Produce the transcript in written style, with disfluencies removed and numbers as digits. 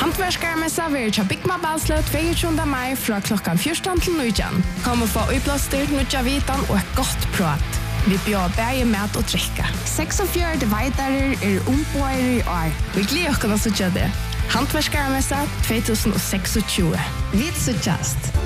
Hantverksmessa vil til Bygma Balsløt 22. mai fra klokkan 14 til 19. Kom og få utblåstyrt nødja vitan og et godt prat. Vi bjør bæge mat og drikke. 46 veitarer ombåere i år. Vi gleder oss å se det. Hantverksmessa 2026. Vi suttjast.